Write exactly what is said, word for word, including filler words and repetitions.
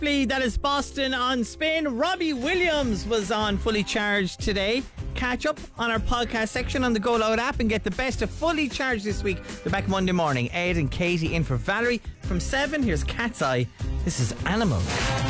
Ripley, that is Boston on Spin. Robbie Williams was on Fully Charged today. Catch up on our podcast section on the Go Loud app and get the best of Fully Charged this week. They're back Monday morning. Ed and Katie in for Valerie. From seven, here's Cat's Eye. This is Animal.